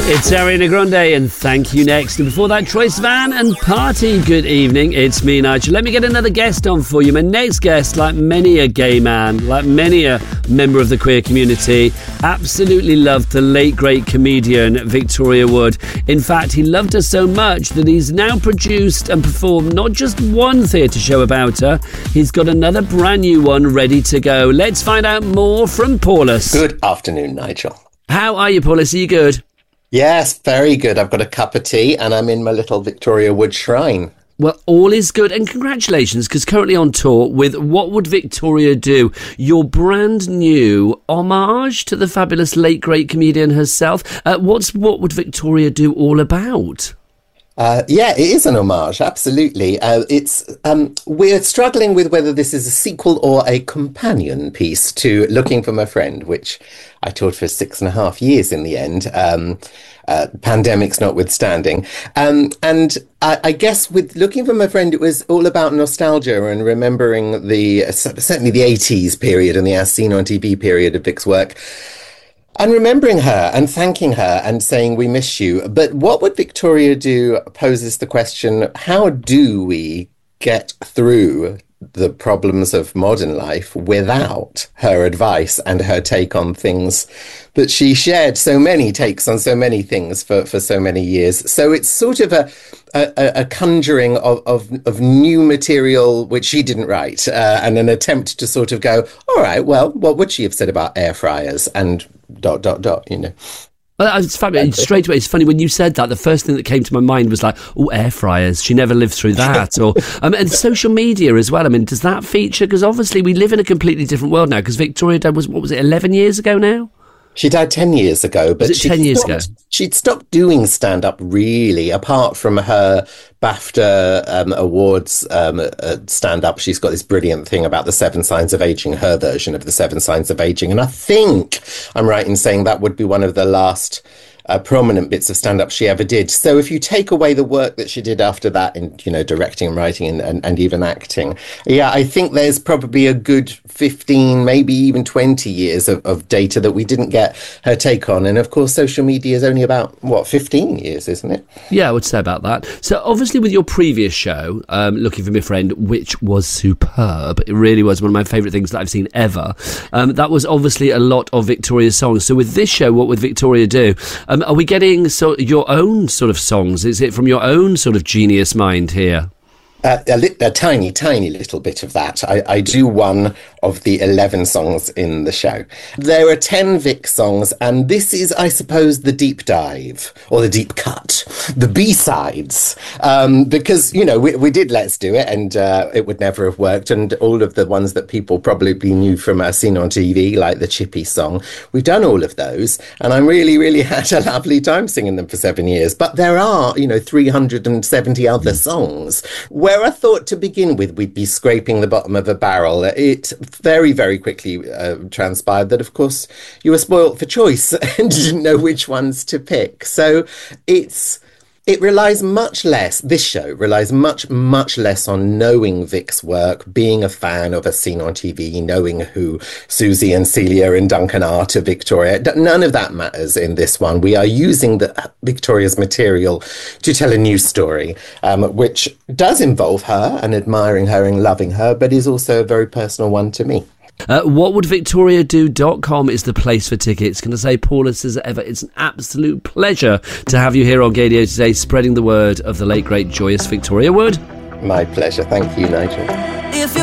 It's Ariana Grande and Thank You Next. And before that, Troye Sivan and Party. Good evening, it's me, Nigel. Let me get another guest on for you. My next guest, like many a gay man, like many a member of the queer community, absolutely loved the late great comedian Victoria Wood. In fact, he loved her so much that he's now produced and performed not just one theatre show about her, he's got another brand new one ready to go. Let's find out more from Paulus. Good afternoon, Nigel. How are you, Paulus? Are you good? Yes, very good. I've got a cup of tea and I'm in my little Victoria Wood shrine. Well, all is good, and congratulations, because currently on tour with What Would Victoria Do, your brand new homage to the fabulous late great comedian herself. What's What Would Victoria Do all about? Yeah, it is an homage, absolutely. We're struggling with whether this is a sequel or a companion piece to Looking for My Friend, which I taught for 6.5 years in the end, pandemics notwithstanding. And I guess with Looking for My Friend, it was all about nostalgia and remembering certainly the 80s period and the As Seen on TV period of Vic's work. And remembering her and thanking her and saying, we miss you. But What Would Victoria Do poses the question, how do we get through the problems of modern life without her advice and her take on things that she shared so many takes on so many things for so many years. So it's sort of a conjuring of new material which she didn't write and an attempt to sort of go, all right, well, what would she have said about air fryers and ... you know. Well, it's funny. Straight away, it's funny when you said that. The first thing that came to my mind was like, oh, air fryers. She never lived through that. Or and social media as well. I mean, does that feature? Because obviously we live in a completely different world now. Because Victoria died what was it, 11 years ago now? She died 10 years ago, but she'd stopped doing stand-up really, apart from her BAFTA awards stand-up. She's got this brilliant thing about the 7 Signs of Aging, her version of the 7 Signs of Aging. And I think I'm right in saying that would be one of the last prominent bits of stand-up she ever did. So if you take away the work that she did after that in, you know, directing and writing and even acting, yeah, I think there's probably a good 15, maybe even 20 years of data that we didn't get her take on. And of course, social media is only about, 15 years, isn't it? Yeah, I would say about that. So obviously with your previous show, Looking for My Friend, which was superb, it really was one of my favourite things that I've seen ever, that was obviously a lot of Victoria's songs. So with this show, What Would Victoria Do? Are we getting your own sort of songs? Is it from your own sort of genius mind here? A tiny, tiny little bit of that. I do one of the 11 songs in the show. There are 10 Vic songs, and this is, I suppose, the deep dive, or the deep cut, the B-sides. Because, you know, we did Let's Do It, and it would never have worked, and all of the ones that people probably knew from Seen on TV, like the Chippy song, we've done all of those, and I really, really had a lovely time singing them for 7 years. But there are, 370 other songs where I thought to begin with we'd be scraping the bottom of a barrel. It very, very quickly transpired that, of course, you were spoilt for choice and didn't know which ones to pick. So it relies much less, this show relies much, much less on knowing Vic's work, being a fan of As Seen on TV, knowing who Susie and Celia and Duncan are to Victoria. None of that matters in this one. We are using Victoria's material to tell a new story, which does involve her and admiring her and loving her, but is also a very personal one to me. Whatwouldvictoriado.com is the place for tickets. Can I say, Paulus, as ever, it's an absolute pleasure to have you here on Gaydio today, spreading the word of the late, great, joyous Victoria Wood. My pleasure. Thank you, Nigel.